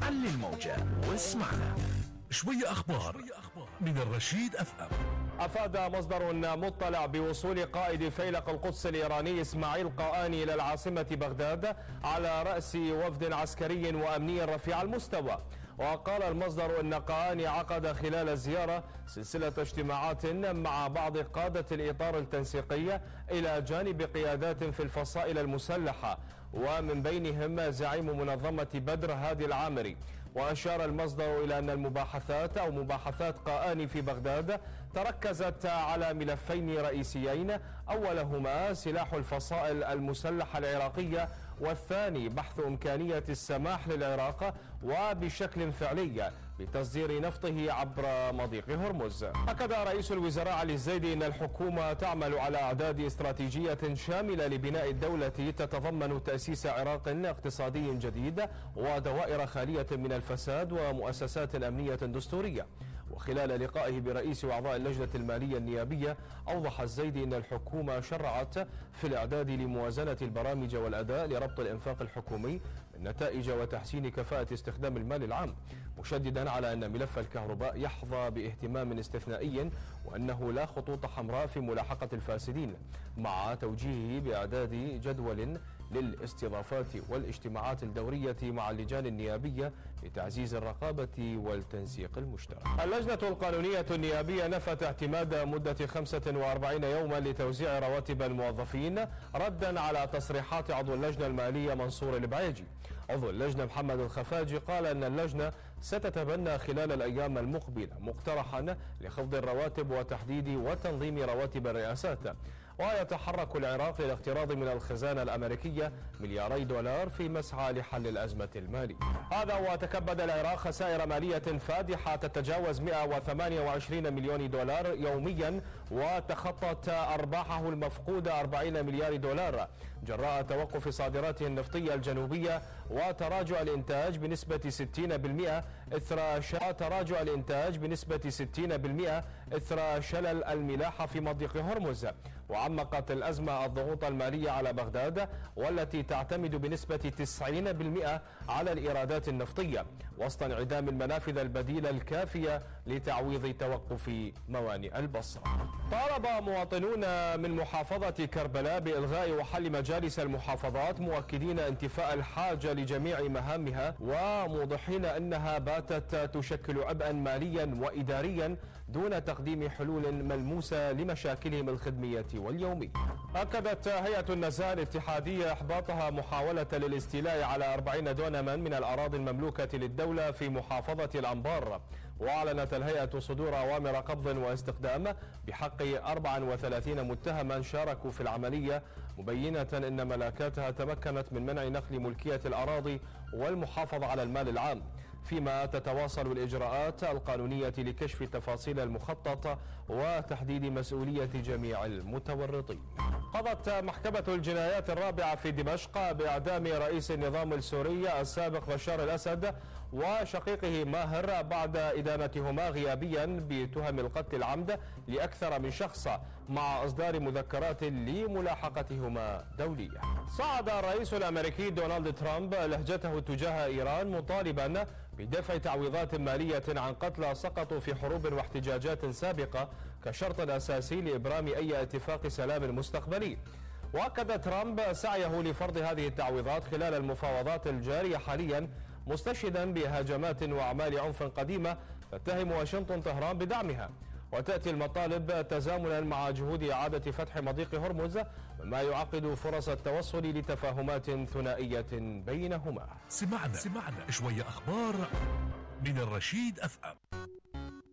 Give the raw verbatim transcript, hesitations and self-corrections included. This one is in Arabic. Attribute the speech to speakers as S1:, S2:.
S1: علي الموجة واسمعنا. شوية أخبار من الرشيد أف أم.
S2: أفاد مصدر مطلع بوصول قائد فيلق القدس الإيراني إسماعيل قائاني إلى العاصمة بغداد على رأس وفد عسكري وأمني رفيع المستوى. وقال المصدر أن قائاني عقد خلال الزيارة سلسلة اجتماعات مع بعض قادة الإطار التنسيقي إلى جانب قيادات في الفصائل المسلحة، ومن بينهم زعيم منظمة بدر هادي العامري. وأشار المصدر إلى أن المباحثات أو مباحثات قائاني في بغداد تركزت على ملفين رئيسيين، أولهما سلاح الفصائل المسلحة العراقية، والثاني بحث إمكانية السماح للعراق وبشكل فعلي بتصدير نفطه عبر مضيق هرمز. أكد رئيس الوزراء علي الزيدي أن الحكومة تعمل على إعداد استراتيجية شاملة لبناء الدولة تتضمن تأسيس عراق اقتصادي جديد ودوائر خالية من الفساد ومؤسسات أمنية دستورية. وخلال لقائه برئيس وأعضاء اللجنة المالية النيابية، أوضح الزيدي أن الحكومة شرعت في الإعداد لموازنة البرامج والأداء لربط الإنفاق الحكومي بالنتائج وتحسين كفاءة استخدام المال العام، مشددا على أن ملف الكهرباء يحظى باهتمام استثنائي وأنه لا خطوط حمراء في ملاحقة الفاسدين، مع توجيهه بإعداد جدول للاستضافات والاجتماعات الدورية مع اللجان النيابية لتعزيز الرقابة والتنسيق المشترك. اللجنة القانونية النيابية نفت اعتماد مدة خمسة وأربعين يوما لتوزيع رواتب الموظفين، ردا على تصريحات عضو اللجنة المالية منصور البعيجي. عضو اللجنة محمد الخفاجي قال أن اللجنة ستتبنى خلال الأيام المقبلة مقترحا لخفض الرواتب وتحديد وتنظيم رواتب الرئاسات. ويتحرك العراق للاقتراض من الخزانة الأمريكية ملياري دولار في مسعى لحل الأزمة المالية. هذا وتكبد العراق خسائر مالية فادحة تتجاوز مئة وثمانية وعشرين مليون دولار يوميا، وتخطت أرباحه المفقودة أربعين مليار دولار جراء توقف صادراته النفطية الجنوبية وتراجع الإنتاج بنسبة ستين بالمئة إثر تراجع الإنتاج بنسبة ستين بالمئة إثر شلل الملاحة في مضيق هرمز. وعمقت الأزمة الضغوط المالية على بغداد، والتي تعتمد بنسبة تسعين بالمئة على الإيرادات النفطية، وسط انعدام المنافذ البديلة الكافية لتعويض توقف موانئ البصرة. طالب مواطنون من محافظة كربلاء بإلغاء وحل مجالس المحافظات، مؤكدين انتفاء الحاجة لجميع مهامها وموضحين أنها باتت تشكل عبئا ماليا وإداريا دون تقديم حلول ملموسة لمشاكلهم الخدمية واليومية. أكدت هيئة النزاهة الاتحادية إحباطها محاولة للاستيلاء على أربعين دونما من الأراضي المملوكة للدولة في محافظة الأنبار. وأعلنت الهيئة صدور أوامر قبض واستخدام بحق أربعة وثلاثين متهما شاركوا في العملية، مبينة أن ملاكاتها تمكنت من منع نقل ملكية الأراضي والمحافظة على المال العام، فيما تتواصل الإجراءات القانونية لكشف تفاصيل المخطط وتحديد مسؤولية جميع المتورطين. قضت محكمة الجنايات الرابعة في دمشق بإعدام رئيس النظام السوري السابق بشار الأسد وشقيقه ماهر بعد إدانتهما غيابيا بتهم القتل العمد لأكثر من شخص، مع إصدار مذكرات لملاحقتهما دوليا. صعد الرئيس الأمريكي دونالد ترامب لهجته تجاه إيران، مطالبا بدفع تعويضات مالية عن قتلى سقطوا في حروب واحتجاجات سابقة كشرط أساسي لإبرام أي اتفاق سلام مستقبلي. وأكد ترامب سعيه لفرض هذه التعويضات خلال المفاوضات الجارية حاليا، مستشهدا بهجمات وأعمال عنف قديمة تتهم واشنطن طهران بدعمها. وتأتي المطالب تزامنا مع جهود إعادة فتح مضيق هرمز، مما يعقد فرص التوصل لتفاهمات ثنائية بينهما.
S1: سمعنا سمعنا شوية أخبار من الرشيد أف أم.